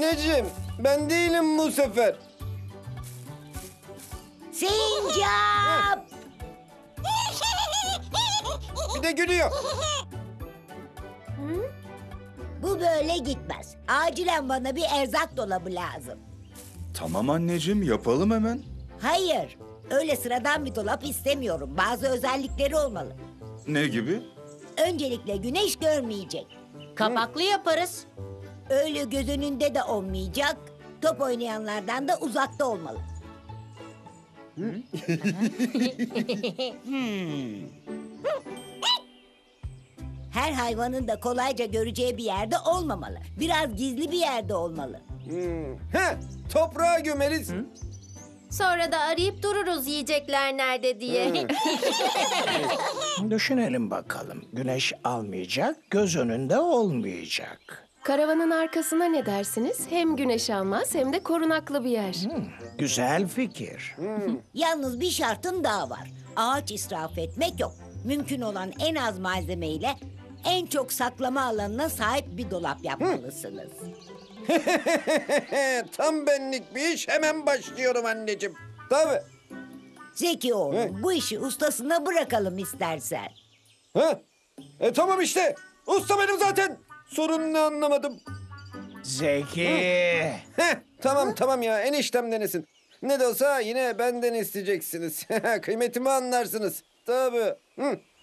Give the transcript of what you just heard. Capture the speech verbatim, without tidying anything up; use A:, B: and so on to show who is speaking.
A: Anneciğim, ben değilim bu sefer.
B: Sincap!
A: Bir de gülüyor.
B: Bu böyle gitmez. Acilen bana bir erzak dolabı lazım.
C: Tamam anneciğim, yapalım hemen.
B: Hayır, öyle sıradan bir dolap istemiyorum. Bazı özellikleri olmalı.
C: Ne gibi?
B: Öncelikle güneş görmeyecek.
D: Kapaklı yaparız.
B: Öyle göz önünde de olmayacak. Top oynayanlardan da uzakta olmalı. Her hayvanın da kolayca göreceği bir yerde olmamalı. Biraz gizli bir yerde olmalı.
A: Hmm. Heh, toprağa gömeriz.
E: Sonra da arayıp dururuz yiyecekler nerede diye.
F: Düşünelim bakalım. Güneş almayacak, göz önünde olmayacak.
G: Karavanın arkasına ne dersiniz? Hem güneş almaz hem de korunaklı bir yer.
F: Güzel fikir.
B: Yalnız bir şartım daha var. Ağaç israf etmek yok. Mümkün olan en az malzemeyle en çok saklama alanına sahip bir dolap yapmalısınız.
A: Tam benlik bir iş, hemen başlıyorum anneciğim. Tabii.
B: Zeki oğlum,
A: Evet.
B: bu işi ustasına bırakalım istersen.
A: Ha? E tamam işte. Usta benim zaten. Sorun ne anlamadım.
F: Zeki.
A: Heh, tamam tamam ya, eniştem denesin. Ne de olsa yine benden isteyeceksiniz. Kıymetimi anlarsınız. Tabii. Hı.